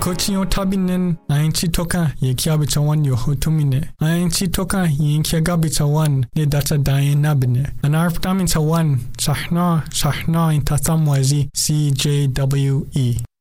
Coaching tabinen ainchi toka ye kiabita one yo hotumine. Ainchi toka ye kiagabita one ne data dayen nabine. An arptamin ta one shahna in tatamwazi CJWE.